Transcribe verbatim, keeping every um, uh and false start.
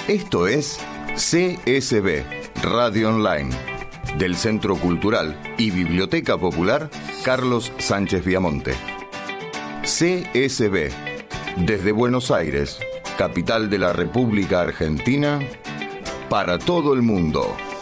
Esto es C S B, Radio Online, del Centro Cultural y Biblioteca Popular Carlos Sánchez Viamonte. C S B, desde Buenos Aires, capital de la República Argentina, para todo el mundo.